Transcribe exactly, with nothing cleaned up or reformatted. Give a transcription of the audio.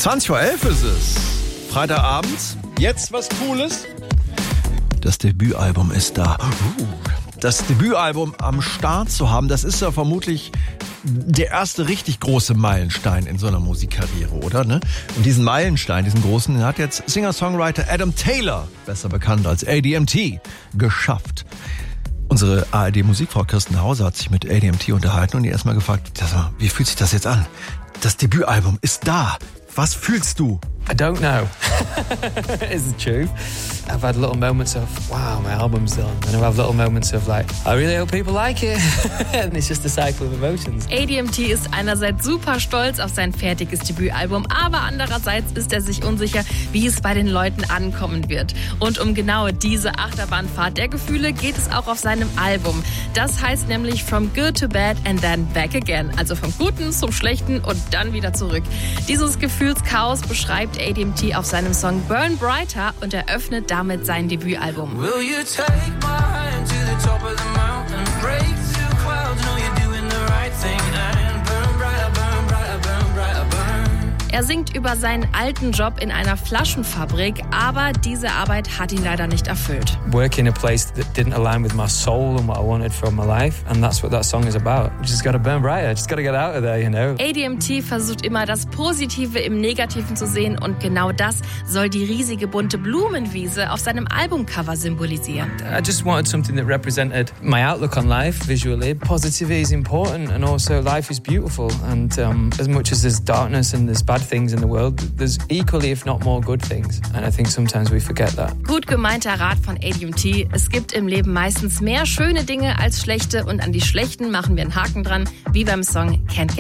zwanzig vor elf ist es. Freitagabend. Jetzt was Cooles. Das Debütalbum ist da. Uh, das Debütalbum am Start zu haben, das ist ja vermutlich der erste richtig große Meilenstein in so einer Musikkarriere, oder? Ne? Und diesen Meilenstein, diesen großen, den hat jetzt Singer-Songwriter Adam Taylor, besser bekannt als A D M T, geschafft. Unsere A R D-Musikfrau Kirsten Hauser hat sich mit A D M T unterhalten und ihr erstmal gefragt, wie fühlt sich das jetzt an? Das Debütalbum ist da. Was fühlst du? I don't know. It's the truth. I've had little moments of, wow, my album's done. And I've had little moments of like, I really hope people like it. And it's just a cycle of emotions. A D M T ist einerseits super stolz auf sein fertiges Debütalbum, aber andererseits ist er sich unsicher, wie es bei den Leuten ankommen wird. Und um genau diese Achterbahnfahrt der Gefühle geht es auch auf seinem Album. Das heißt nämlich From Good to Bad and Then Back Again. Also vom Guten zum Schlechten und dann wieder zurück. Dieses Gefühlschaos beschreibt A D M T auf seinem Song Burn Brighter und eröffnet damit sein Debütalbum. Will you take my hand to the top of the mountain, break through clouds, know you're doing the right thing, and burn brighter, burn brighter, burn brighter, burn. Er singt über seinen alten Job in einer Flaschenfabrik, aber diese Arbeit hat ihn leider nicht erfüllt. Work in a place that didn't align with my soul and what I wanted from my life, and that's what that song is about. You just gotta burn brighter, just gotta get out of there, you know. A D M T versucht immer das Positive im Negativen zu sehen und genau das soll die riesige bunte Blumenwiese auf seinem Albumcover symbolisieren. I just wanted something that represented my outlook on life visually. Positivity is important and also life is beautiful, and um, as much as there's darkness and there's bad things in the world, there's equally, if not more, good things. And I think sometimes we forget that. Gut gemeinter Rat von A D M T. Es gibt im Leben meistens mehr schöne Dinge als schlechte und an die schlechten machen wir einen Haken dran, wie beim Song Can't Get